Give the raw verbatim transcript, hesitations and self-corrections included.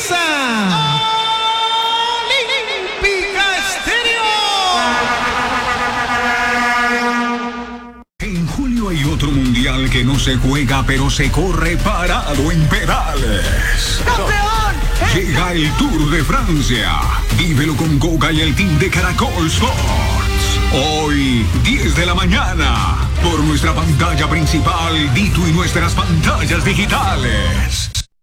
comienza Olímpica Estéreo. En julio hay otro mundial que no se juega, pero se corre parado en pedales. ¡Campeón! Llega el Tour de Francia. Vívelo con Goga y el team de Caracol Sports. Hoy, diez de la mañana, por nuestra pantalla principal, Dito y nuestras pantallas digitales.